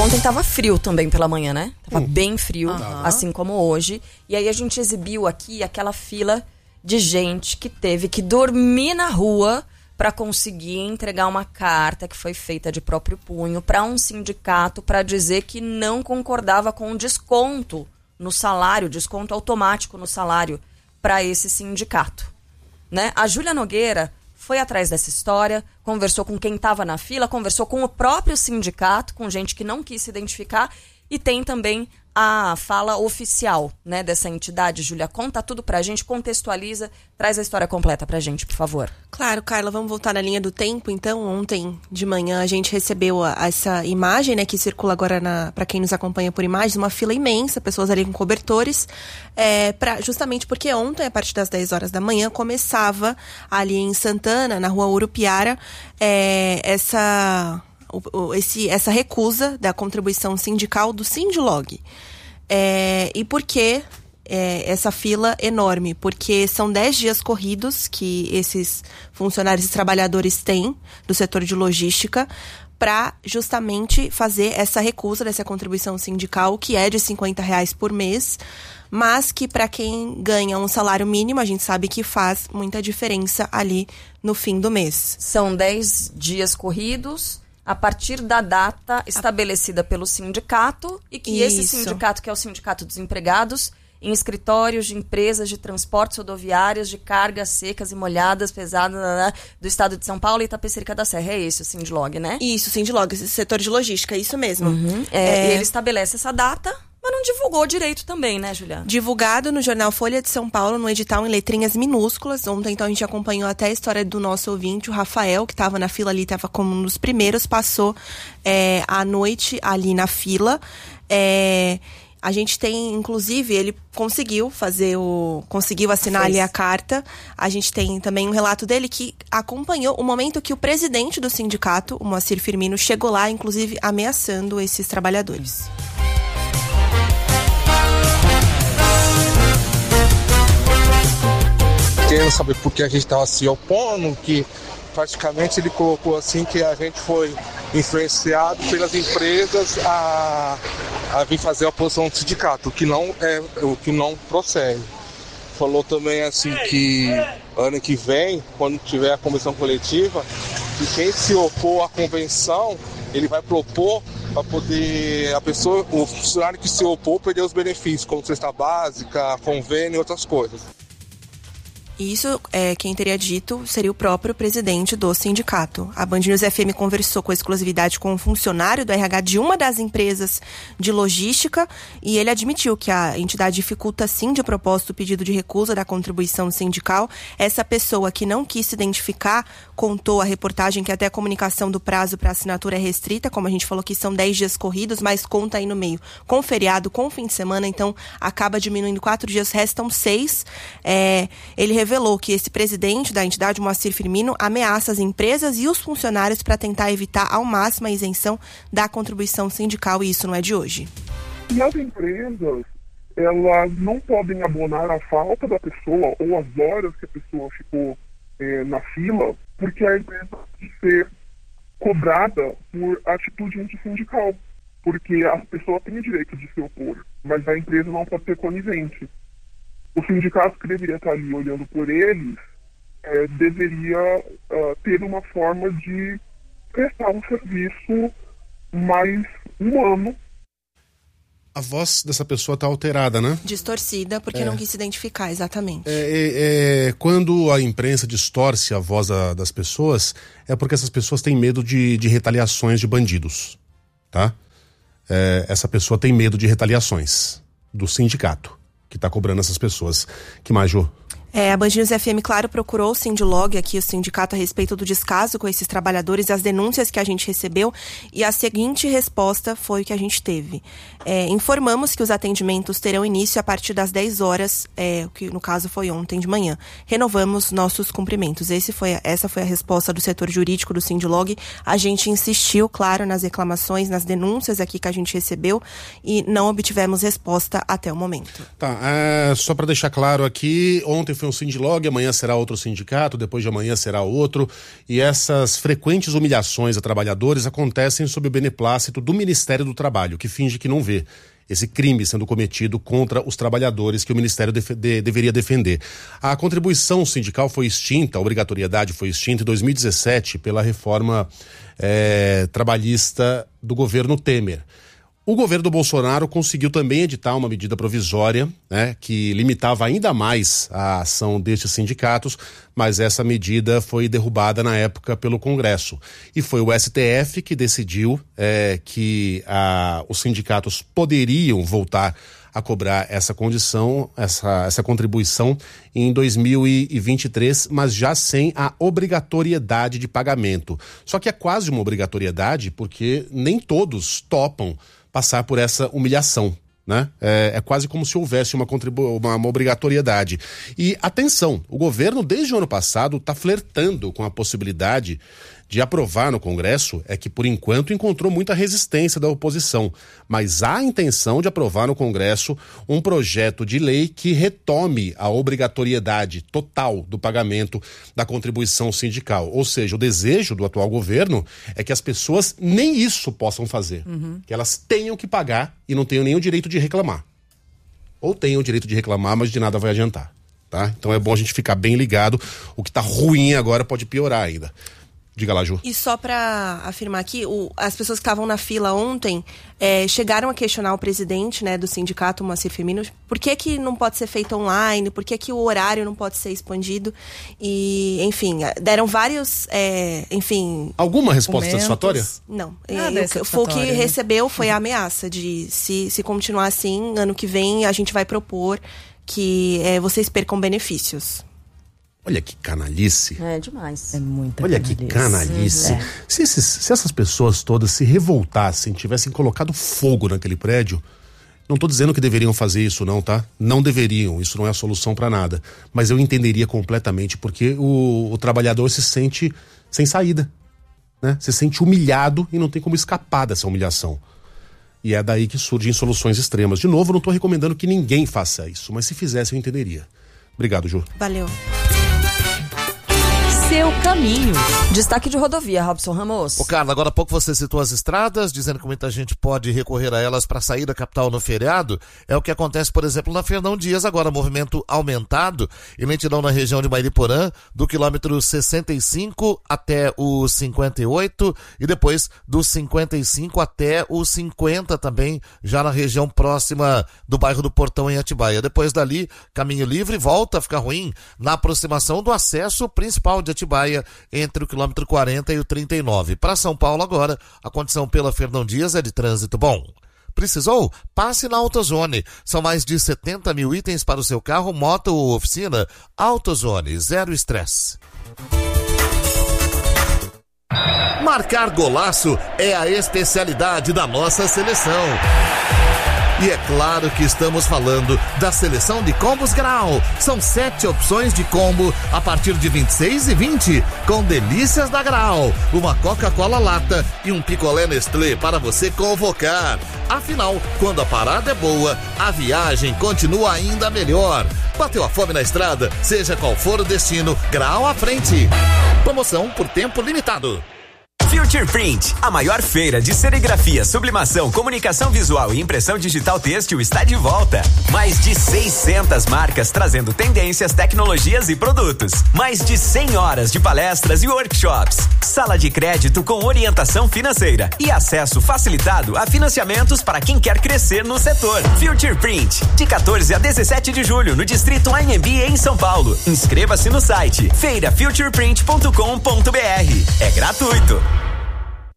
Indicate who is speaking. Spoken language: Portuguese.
Speaker 1: ontem tava frio também pela manhã, né? Tava bem frio, assim como hoje. E aí a gente exibiu aqui aquela fila de gente que teve que dormir na rua para conseguir entregar uma carta que foi feita de próprio punho para um sindicato para dizer que não concordava com o desconto no salário, desconto automático no salário para esse sindicato, né? A Júlia Nogueira foi atrás dessa história, conversou com quem estava na fila, conversou com o próprio sindicato, com gente que não quis se identificar, e tem também a fala oficial, né, dessa entidade. Júlia, conta tudo pra gente, contextualiza, traz a história completa pra gente, por favor.
Speaker 2: Claro, Carla, vamos voltar na linha do tempo. Então, ontem de manhã a gente recebeu essa imagem, né, que circula agora para quem nos acompanha por imagens, uma fila imensa, pessoas ali com cobertores, justamente porque ontem, a partir das 10 horas da manhã, começava ali em Santana, na rua Urupiara, essa recusa da contribuição sindical do Sindlog. E por que essa fila enorme? Porque são 10 dias corridos que esses funcionários e trabalhadores têm do setor de logística para justamente fazer essa recusa dessa contribuição sindical, que é de R$50 por mês, mas que para quem ganha um salário mínimo, a gente sabe que faz muita diferença ali no fim do mês.
Speaker 1: São 10 dias corridos a partir da data estabelecida pelo sindicato, e que esse sindicato, que é o Sindicato dos Empregados, em escritórios de empresas de transportes rodoviários de cargas secas e molhadas pesadas do estado de São Paulo e Itapecerica da Serra. É esse o Sindlog, né?
Speaker 2: Isso, o Sindlog, esse setor de logística, isso mesmo.
Speaker 1: E ele estabelece essa data, mas não divulgou direito também, né, Juliana?
Speaker 2: Divulgado no jornal Folha de São Paulo, no edital em letrinhas minúsculas. Ontem, então, a gente acompanhou até a história do nosso ouvinte, o Rafael, que estava na fila ali, estava como um dos primeiros, passou a noite ali na fila. A gente tem, inclusive, ele conseguiu assinar ali a carta. A gente tem também um relato dele que acompanhou o momento que o presidente do sindicato, o Moacir Firmino, chegou lá, inclusive ameaçando esses trabalhadores.
Speaker 3: Querendo saber por que a gente estava se opondo, que praticamente ele colocou assim que a gente foi influenciado pelas empresas a vir fazer a oposição do sindicato, o que não procede. Falou também assim que ano que vem, quando tiver a convenção coletiva, que quem se opor à convenção, ele vai propor para poder o funcionário que se opor perder os benefícios, como cesta básica, convênio e outras coisas.
Speaker 2: Isso, quem teria dito seria o próprio presidente do sindicato. A Band News FM conversou com exclusividade com um funcionário do RH de uma das empresas de logística, e ele admitiu que a entidade dificulta sim de propósito o pedido de recusa da contribuição sindical. Essa pessoa que não quis se identificar contou à reportagem que até a comunicação do prazo para assinatura é restrita, como a gente falou que são 10 dias corridos, mas conta aí no meio com feriado, com fim de semana, então acaba diminuindo 4 dias, restam 6. Ele revelou que esse presidente da entidade, Moacir Firmino, ameaça as empresas e os funcionários para tentar evitar ao máximo a isenção da contribuição sindical, e isso não é de hoje.
Speaker 4: E as empresas, elas não podem abonar a falta da pessoa ou as horas que a pessoa ficou na fila, porque a empresa pode ser cobrada por atitude antissindical, porque a pessoa tem o direito de se opor, mas a empresa não pode ser conivente. O sindicato que deveria estar ali olhando por eles deveria ter uma forma de prestar um serviço mais humano.
Speaker 5: A voz dessa pessoa está alterada, né?
Speaker 2: Distorcida, porque não quis se identificar, exatamente.
Speaker 5: Quando a imprensa distorce a voz das pessoas, é porque essas pessoas têm medo de retaliações de bandidos, tá? Essa pessoa tem medo de retaliações do sindicato que está cobrando essas pessoas. Que mais, Jô?
Speaker 2: A Band News FM, claro, procurou o Sindlog, aqui o sindicato, a respeito do descaso com esses trabalhadores, as denúncias que a gente recebeu, e a seguinte resposta foi o que a gente teve. Informamos que os atendimentos terão início a partir das 10 horas, que no caso foi ontem de manhã. Renovamos nossos cumprimentos. Essa foi a resposta do setor jurídico do Sindlog. A gente insistiu, claro, nas reclamações, nas denúncias aqui que a gente recebeu, e não obtivemos resposta até o momento.
Speaker 5: Tá, só para deixar claro aqui, ontem foi foi um Sindilog, amanhã será outro sindicato, depois de amanhã será outro, e essas frequentes humilhações a trabalhadores acontecem sob o beneplácito do Ministério do Trabalho, que finge que não vê esse crime sendo cometido contra os trabalhadores que o Ministério deveria defender. A contribuição sindical foi extinta, a obrigatoriedade foi extinta em 2017 pela reforma trabalhista do governo Temer. O governo do Bolsonaro conseguiu também editar uma medida provisória, né, que limitava ainda mais a ação destes sindicatos, mas essa medida foi derrubada na época pelo Congresso. E foi o STF que decidiu que os sindicatos poderiam voltar a cobrar essa condição, essa contribuição em 2023, mas já sem a obrigatoriedade de pagamento. Só que é quase uma obrigatoriedade porque nem todos topam passar por essa humilhação, né? É quase como se houvesse uma obrigatoriedade. E atenção, o governo desde o ano passado está flertando com a possibilidade de aprovar no Congresso, que por enquanto encontrou muita resistência da oposição, mas há a intenção de aprovar no Congresso um projeto de lei que retome a obrigatoriedade total do pagamento da contribuição sindical. Ou seja, o desejo do atual governo é que as pessoas nem isso possam fazer, que elas tenham que pagar e não tenham nem o direito de reclamar. Ou tenham o direito de reclamar, mas de nada vai adiantar, tá? Então é bom a gente ficar bem ligado, o que está ruim agora pode piorar ainda. Diga lá, Ju.
Speaker 2: E só para afirmar aqui, as pessoas que estavam na fila ontem chegaram a questionar o presidente, né, do sindicato, Moacir Firmino, por que não pode ser feito online, por que o horário não pode ser expandido. E, enfim, deram vários,
Speaker 5: Alguma resposta satisfatória?
Speaker 2: Não. O que recebeu foi a ameaça de se continuar assim, ano que vem a gente vai propor que vocês percam benefícios.
Speaker 5: Olha que canalice.
Speaker 1: É demais.
Speaker 6: É muita
Speaker 5: Olha
Speaker 6: canalice.
Speaker 5: que canalice. Se essas pessoas todas se revoltassem, tivessem colocado fogo naquele prédio, não tô dizendo que deveriam fazer isso não, tá? Não deveriam, isso não é a solução para nada. Mas eu entenderia completamente, porque o trabalhador se sente sem saída, né? Se sente humilhado e não tem como escapar dessa humilhação. E é daí que surgem soluções extremas. De novo, não tô recomendando que ninguém faça isso, mas se fizesse eu entenderia. Obrigado, Ju.
Speaker 2: Valeu.
Speaker 1: Seu caminho. Destaque de rodovia, Robson Ramos.
Speaker 7: Ô, Carla, agora há pouco você citou as estradas, dizendo que muita gente pode recorrer a elas para sair da capital no feriado. É o que acontece, por exemplo, na Fernão Dias agora, movimento aumentado e lentidão na região de Mairiporã, do quilômetro 65 até o 58 e depois do 55 até o 50 também, já na região próxima do bairro do Portão em Atibaia. Depois dali, caminho livre, volta a ficar ruim na aproximação do acesso principal de Atibaia, entre o quilômetro 40 e o 39. Para São Paulo agora, a condição pela Fernão Dias é de trânsito bom. Precisou? Passe na AutoZone. São mais de 70 mil itens para o seu carro, moto ou oficina. AutoZone, zero estresse. Marcar golaço é a especialidade da nossa seleção. E é claro que estamos falando da seleção de combos Grau. São 7 opções de combo a partir de 26 e 20, com delícias da Grau. Uma Coca-Cola lata e um picolé Nestlé para você convocar. Afinal, quando a parada é boa, a viagem continua ainda melhor. Bateu a fome na estrada? Seja qual for o destino, Grau à frente. Promoção por tempo limitado.
Speaker 8: Future Print, a maior feira de serigrafia, sublimação, comunicação visual e impressão digital têxtil está de volta. Mais de 600 marcas trazendo tendências, tecnologias e produtos. Mais de 100 horas de palestras e workshops. Sala de crédito com orientação financeira e acesso facilitado a financiamentos para quem quer crescer no setor. Future Print, de 14 a 17 de julho no Distrito AMB em São Paulo. Inscreva-se no site feirafutureprint.com.br. É gratuito.